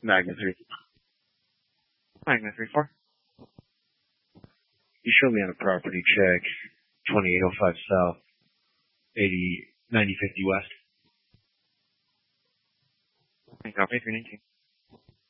Magna 3. Magna 3-4. You show me on a property check, 2805 South, 9050 West. Copy, 319.